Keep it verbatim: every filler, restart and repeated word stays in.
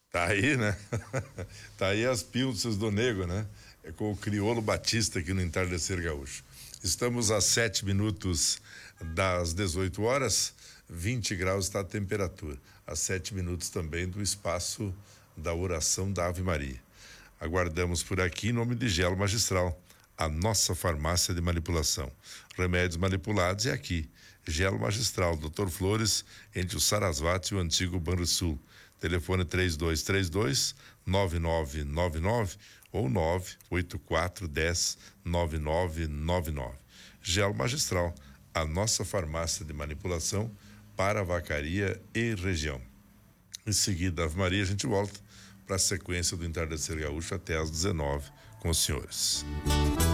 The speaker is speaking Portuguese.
Tá aí, né? Tá aí as pílulas do nego, né? É com o Criolo Batista aqui no Entardecer Gaúcho. Estamos a sete minutos das dezoito horas, vinte graus está a temperatura. A sete minutos também do espaço da oração da Ave Maria. Aguardamos por aqui em nome de Gelo Magistral, a nossa farmácia de manipulação. Remédios manipulados é aqui. Gelo Magistral, doutor Flores, entre o Sarasvati e o antigo Banrisul. Telefone três dois três dois, nove nove nove nove ou nove oito quatro um zero, nove nove nove nove. Gelo Magistral, a nossa farmácia de manipulação para vacaria e região. Em seguida, Ave Maria, a gente volta para a sequência do Entardecer Gaúcho até às dezenove com os senhores.